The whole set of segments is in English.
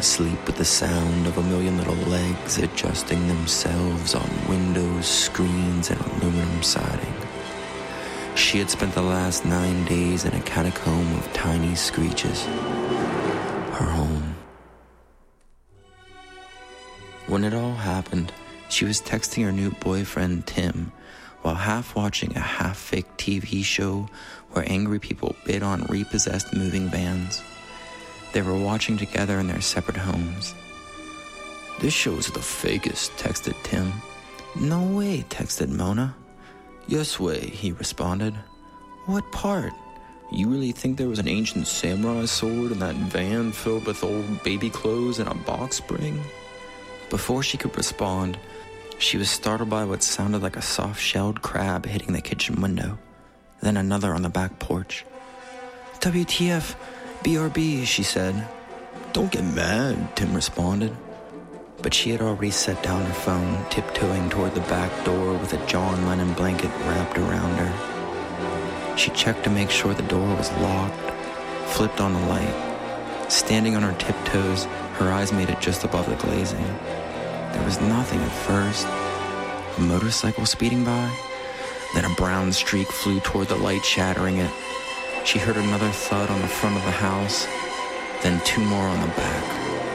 asleep with the sound of a million little legs adjusting themselves on windows, screens, and aluminum siding. She had spent the last 9 days in a catacomb of tiny screeches. Her home. When it all happened, she was texting her new boyfriend, Tim, while half watching a half-fake TV show where angry people bid on repossessed moving vans. They were watching together in their separate homes. "This show's the fakest," texted Tim. "No way," texted Mona. "Yes way," he responded. "What part? You really think there was an ancient samurai sword in that van filled with old baby clothes and a box spring?" Before she could respond, she was startled by what sounded like a soft-shelled crab hitting the kitchen window, then another on the back porch. "WTF, BRB, she said. "Don't get mad," Tim responded. But she had already set down her phone, tiptoeing toward the back door with a John Lennon blanket wrapped around her. She checked to make sure the door was locked, flipped on the light. Standing on her tiptoes, her eyes made it just above the glazing. There was nothing at first. A motorcycle speeding by? Then a brown streak flew toward the light, shattering it. She heard another thud on the front of the house, then 2 more on the back.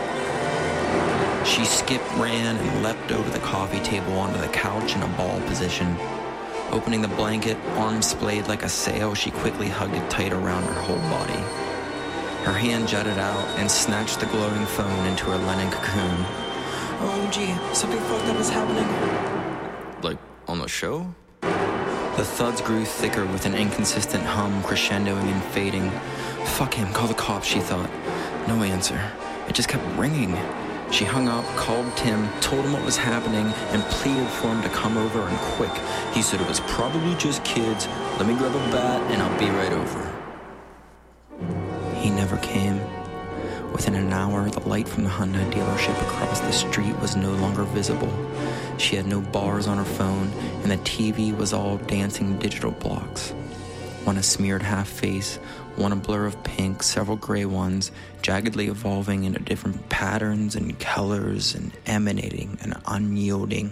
She skipped, ran, and leapt over the coffee table onto the couch in a ball position. Opening the blanket, arms splayed like a sail, she quickly hugged it tight around her whole body. Her hand jutted out and snatched the glowing phone into her linen cocoon. "Oh, gee, something fucked up is happening." "Like, on the show?" The thuds grew thicker with an inconsistent hum, crescendoing and fading. Fuck him, call the cops, she thought. No answer. It just kept ringing. She hung up, called Tim, told him what was happening, and pleaded for him to come over and quick. He said it was probably just kids. "Let me grab a bat and I'll be right over." He never came. Within an hour, the light from the Hyundai dealership across the street was no longer visible. She had no bars on her phone, and the TV was all dancing digital blocks. One a smeared half-face, one a blur of pink, several gray ones, jaggedly evolving into different patterns and colors and emanating an unyielding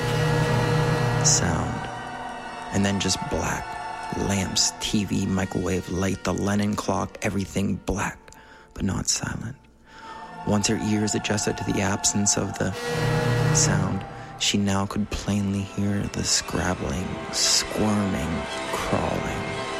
sound. And then just black. Lamps, TV, microwave, light, the Lennon clock, everything black, but not silent. Once her ears adjusted to the absence of the sound, she now could plainly hear the scrabbling, squirming, crawling.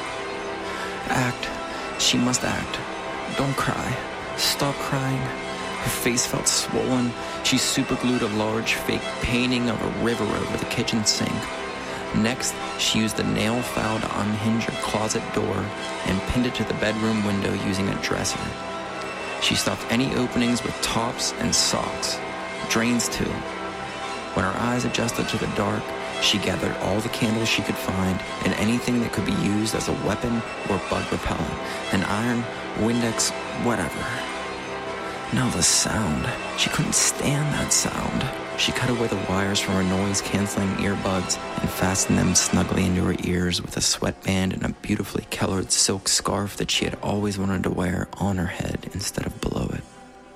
Act. She must act. Don't cry. Stop crying. Her face felt swollen. She superglued a large fake painting of a river over the kitchen sink. Next, she used a nail file to unhinge her closet door and pinned it to the bedroom window using a dresser. She stuffed any openings with tops and socks. Drains too. When her eyes adjusted to the dark, she gathered all the candles she could find and anything that could be used as a weapon or bug repellent. An iron, Windex, whatever. Now the sound. She couldn't stand that sound. She cut away the wires from her noise-canceling earbuds and fastened them snugly into her ears with a sweatband and a beautifully colored silk scarf that she had always wanted to wear on her head instead of below it.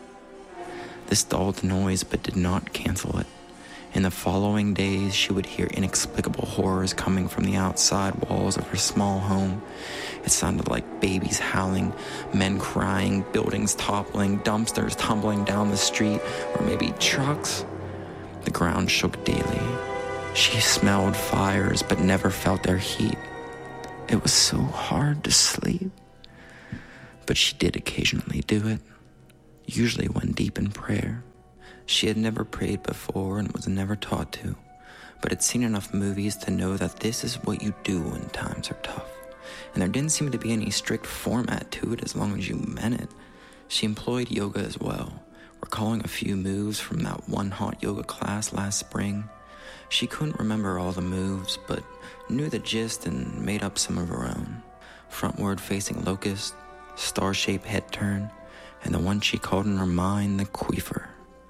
This dulled the noise but did not cancel it. In the following days, she would hear inexplicable horrors coming from the outside walls of her small home. It sounded like babies howling, men crying, buildings toppling, dumpsters tumbling down the street, or maybe trucks. The ground shook daily. She smelled fires but never felt their heat. It was so hard to sleep. But she did occasionally do it, usually when deep in prayer. She had never prayed before and was never taught to, but had seen enough movies to know that this is what you do when times are tough. And there didn't seem to be any strict format to it as long as you meant it. She employed yoga as well, recalling a few moves from that one hot yoga class last spring. She couldn't remember all the moves, but knew the gist and made up some of her own. Frontward-facing locust, star-shaped head turn, and the one she called in her mind the queefer.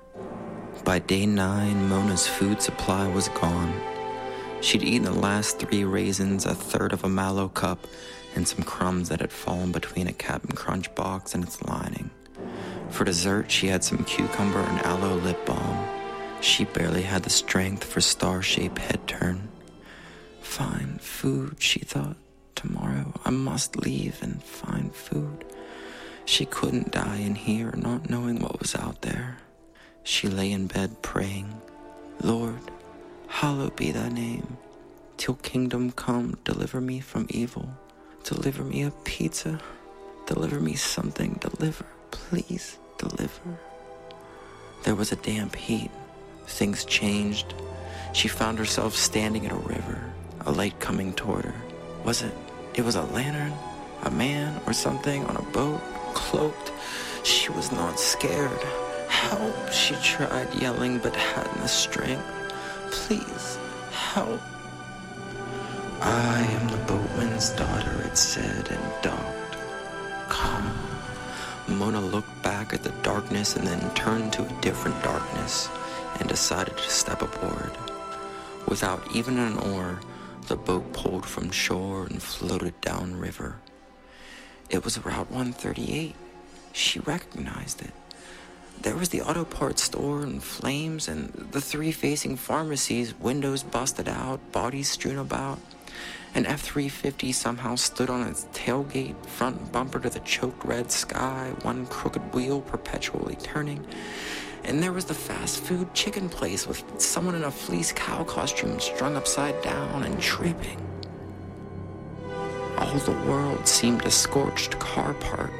By day 9, Mona's food supply was gone. She'd eaten the last 3 raisins, a third of a Mallow cup, and some crumbs that had fallen between a Cap'n Crunch box and its lining. For dessert, she had some cucumber and aloe lip balm. She barely had the strength for star-shaped head turn. Find food, she thought. Tomorrow I must leave and find food. She couldn't die in here, not knowing what was out there. She lay in bed praying, Lord, hallowed be thy name. Till kingdom come, deliver me from evil. Deliver me a pizza. Deliver me something. Deliver. Please, deliver. There was a damp heat. Things changed. She found herself standing at a river, a light coming toward her. It was a lantern, a man or something on a boat, cloaked. She was not scared. Help, she tried yelling, but hadn't the strength. Please, help. I am the boatman's daughter, it said, and docked. Come. Mona looked back at the darkness and then turned to a different darkness and decided to step aboard. Without even an oar, the boat pulled from shore and floated downriver. It was Route 138. She recognized it. There was the auto parts store in flames and the 3 facing pharmacies, windows busted out, bodies strewn about. An F-350 somehow stood on its tailgate, front bumper to the choked red sky, one crooked wheel perpetually turning. And there was the fast food chicken place with someone in a fleece cow costume strung upside down and tripping. All the world seemed a scorched car park.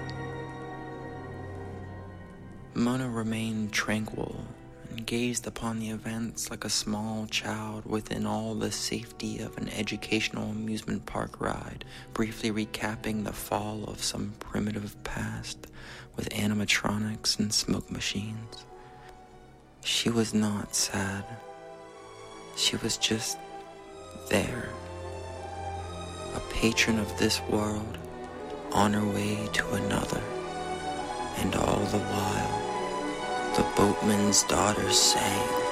Mona remained tranquil and gazed upon the events like a small child within all the safety of an educational amusement park ride, briefly recapping the fall of some primitive past with animatronics and smoke machines. She was not sad. She was just there. A patron of this world, on her way to another. And all the while, the boatman's daughter sang.